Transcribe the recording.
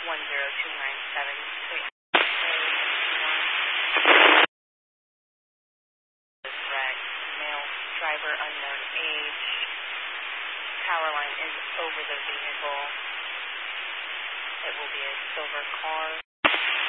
10297. Male driver, unknown age. Power line is over the vehicle. It will be a silver car.